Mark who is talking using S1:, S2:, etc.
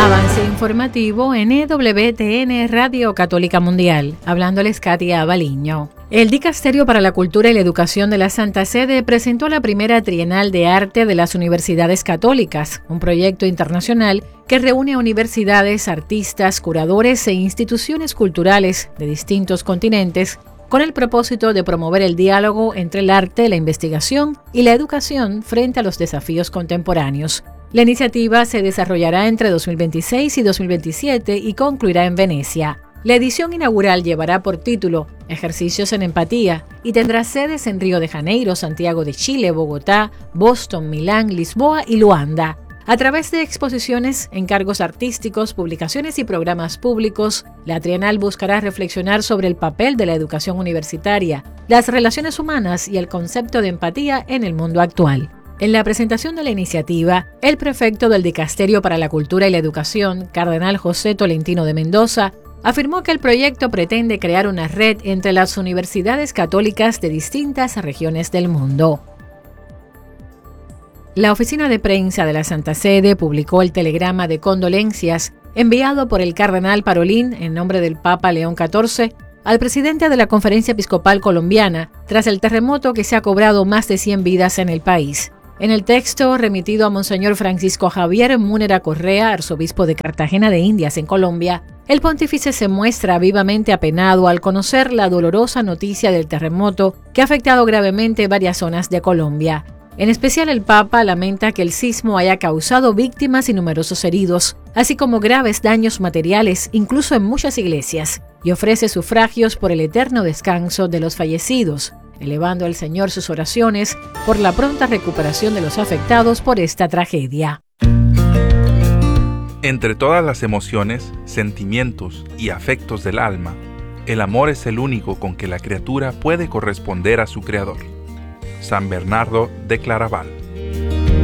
S1: Avance informativo en EWTN Radio Católica Mundial. Hablándoles Katia Baliño. El Dicasterio para la Cultura y la Educación de la Santa Sede presentó la primera Trienal de Arte de las Universidades Católicas, un proyecto internacional que reúne a universidades, artistas, curadores e instituciones culturales de distintos continentes con el propósito de promover el diálogo entre el arte, la investigación y la educación frente a los desafíos contemporáneos. La iniciativa se desarrollará entre 2026 y 2027 y concluirá en Venecia. La edición inaugural llevará por título Ejercicios en Empatía y tendrá sedes en Río de Janeiro, Santiago de Chile, Bogotá, Boston, Milán, Lisboa y Luanda. A través de exposiciones, encargos artísticos, publicaciones y programas públicos, la Trienal buscará reflexionar sobre el papel de la educación universitaria, las relaciones humanas y el concepto de empatía en el mundo actual. En la presentación de la iniciativa, el prefecto del Dicasterio para la Cultura y la Educación, Cardenal José Tolentino de Mendoza, afirmó que el proyecto pretende crear una red entre las universidades católicas de distintas regiones del mundo. La oficina de prensa de la Santa Sede publicó el telegrama de condolencias enviado por el Cardenal Parolin en nombre del Papa León XIV al presidente de la Conferencia Episcopal Colombiana tras el terremoto que se ha cobrado más de 100 vidas en el país. En el texto remitido a Monseñor Francisco Javier Múnera Correa, arzobispo de Cartagena de Indias en Colombia, el pontífice se muestra vivamente apenado al conocer la dolorosa noticia del terremoto que ha afectado gravemente varias zonas de Colombia. En especial el Papa lamenta que el sismo haya causado víctimas y numerosos heridos, así como graves daños materiales, incluso en muchas iglesias, y ofrece sufragios por el eterno descanso de los fallecidos, elevando al Señor sus oraciones por la pronta recuperación de los afectados por esta tragedia.
S2: Entre todas las emociones, sentimientos y afectos del alma, el amor es el único con que la criatura puede corresponder a su Creador. San Bernardo de Claraval.